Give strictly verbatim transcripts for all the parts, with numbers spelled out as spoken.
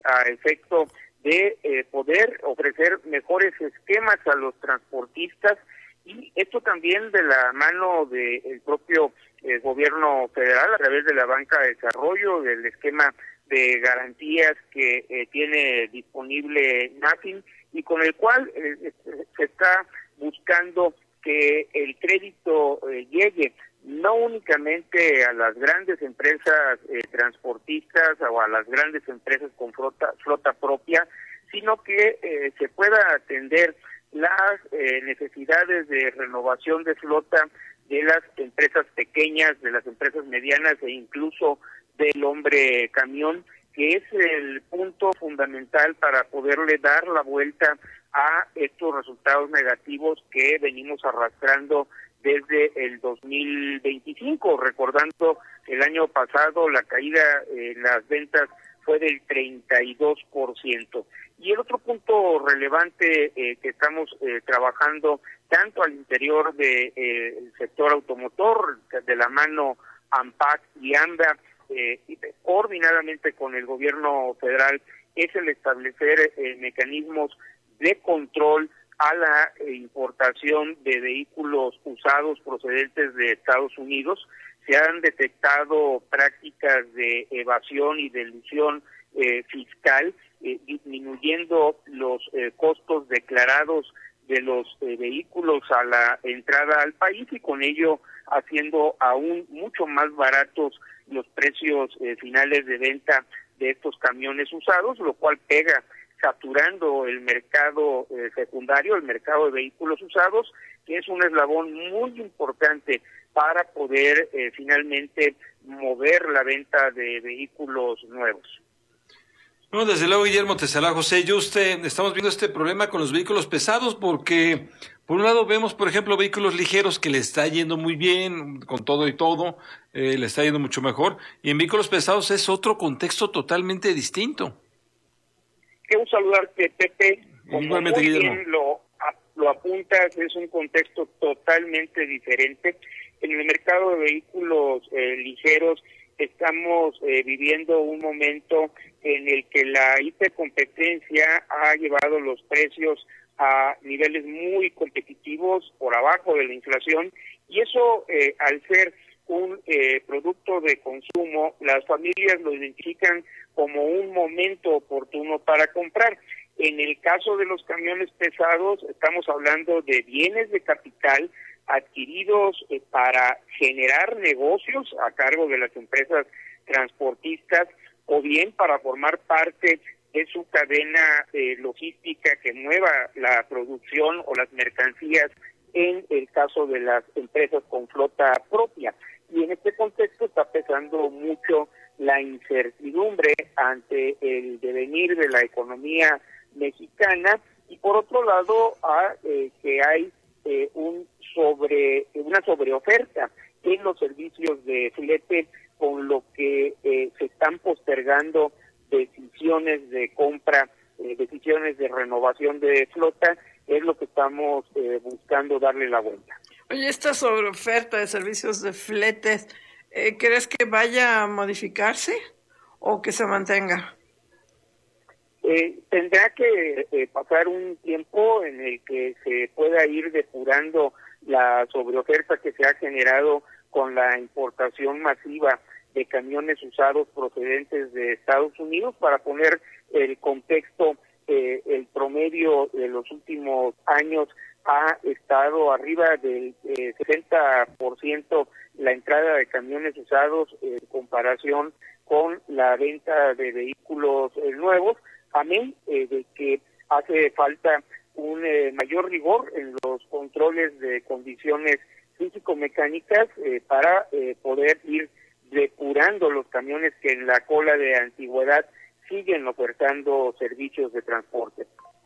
a efecto de eh, poder ofrecer mejores esquemas a los transportistas, y esto también de la mano del propio eh, gobierno federal a través de la banca de desarrollo, del esquema de garantías que eh, tiene disponible NAFIN, y con el cual eh, se está buscando que el crédito eh, llegue no únicamente a las grandes empresas eh, transportistas o a las grandes empresas con flota, flota propia, sino que eh, se pueda atender las eh, necesidades de renovación de flota de las empresas pequeñas, de las empresas medianas e incluso del hombre camión, que es el punto fundamental para poderle dar la vuelta a estos resultados negativos que venimos arrastrando desde el dos mil veinticinco, recordando el año pasado la caída en las ventas fue del treinta y dos por ciento. Y el otro punto relevante eh, que estamos eh, trabajando tanto al interior del de, eh, sector automotor, de la mano ANPAC y ANDA, eh, coordinadamente con el gobierno federal, es el establecer eh, mecanismos de control a la eh, importación de vehículos usados procedentes de Estados Unidos. Se han detectado prácticas de evasión y de elusión eh, fiscal, eh, disminuyendo los eh, costos declarados de los eh, vehículos a la entrada al país, y con ello haciendo aún mucho más baratos los precios eh, finales de venta de estos camiones usados, lo cual pega saturando el mercado eh, secundario, el mercado de vehículos usados, que es un eslabón muy importante para poder eh, finalmente mover la venta de vehículos nuevos. No, desde luego, Guillermo Tetzalá. José, yo usted, estamos viendo este problema con los vehículos pesados porque, por un lado, vemos, por ejemplo, vehículos ligeros que le está yendo muy bien, con todo y todo, eh, le está yendo mucho mejor, y en vehículos pesados es otro contexto totalmente distinto. Quiero saludarte, Pepe. Como Igualmente, muy Guillermo. bien lo, lo apuntas, es un contexto totalmente diferente. En el mercado de vehículos eh, ligeros estamos eh, viviendo un momento en el que la hipercompetencia ha llevado los precios a niveles muy competitivos, por abajo de la inflación, y eso eh, al ser un eh, producto de consumo, las familias lo identifican como un momento oportuno para comprar. En el caso de los camiones pesados, estamos hablando de bienes de capital adquiridos eh, para generar negocios a cargo de las empresas transportistas, o bien para formar parte de su cadena eh, logística que mueva la producción o las mercancías en el caso de las empresas con flota propia. Y en este contexto está pesando mucho la incertidumbre ante el devenir de la economía mexicana, y por otro lado a eh, que hay eh, un sobre una sobreoferta en los servicios de flete, con lo que eh, se están postergando decisiones de compra, eh, decisiones de renovación de flota. Es lo que estamos eh, buscando darle la vuelta. Oye, esta sobreoferta de servicios de fletes, eh, ¿crees que vaya a modificarse o que se mantenga? Eh, tendrá que eh, pasar un tiempo en el que se pueda ir depurando la sobreoferta que se ha generado con la importación masiva de camiones usados procedentes de Estados Unidos. Para poner el contexto, eh, el promedio de los últimos años ha estado arriba del eh, sesenta por ciento la entrada de camiones usados en comparación con la venta de vehículos eh, nuevos, amén eh, de que hace falta un eh, mayor rigor en los controles de condiciones físico-mecánicas eh, para eh, poder ir depurando los camiones que en la cola de antigüedad siguen ofertando servicios de transporte.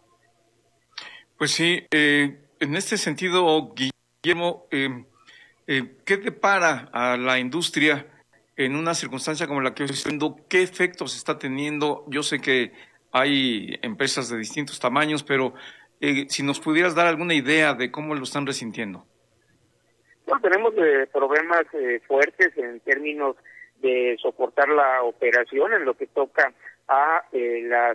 Pues sí, eh, en este sentido, Guillermo, eh, eh, ¿qué depara a la industria en una circunstancia como la que estoy viendo? ¿Qué efectos está teniendo? Yo sé que hay empresas de distintos tamaños, pero eh, si nos pudieras dar alguna idea de cómo lo están resintiendo. Bueno, tenemos eh, problemas eh, fuertes en términos de soportar la operación en lo que toca a eh, las